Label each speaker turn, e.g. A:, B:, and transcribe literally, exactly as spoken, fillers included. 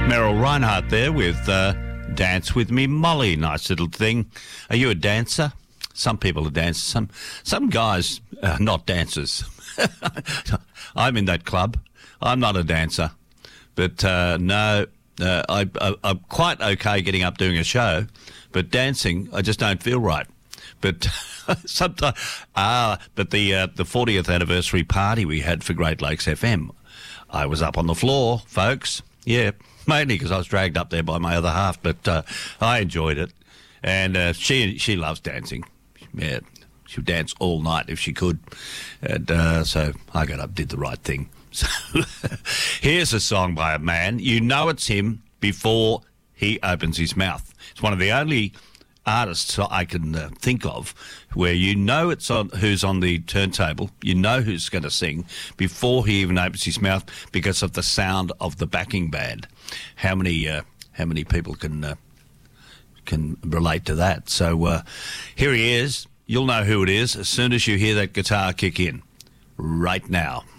A: Meryl Reinhardt there with uh, Dance With Me Molly. Nice little thing. Are you a dancer? Some people are dancers. Some some guys are not dancers. I'm in that club. I'm not a dancer. But uh, no, uh, I, I, I'm quite okay getting up doing a show, but dancing, I just don't feel right. But sometimes, ah, but the uh, the fortieth anniversary party we had for Great Lakes F M, I was up on the floor, folks. Yeah, mainly because I was dragged up there by my other half, but uh, I enjoyed it. And uh, she she loves dancing. Yeah, she'd dance all night if she could. And uh, so I got up, did the right thing. So here's a song by a man. You know it's him before he opens his mouth. It's one of the only artists I can uh, think of where you know it's on who's on the turntable, you know who's going to sing before he even opens his mouth because of the sound of the backing band. How many uh, how many people can uh, can relate to that? So uh, here he is. You'll know who it is as soon as you hear that guitar kick in right now.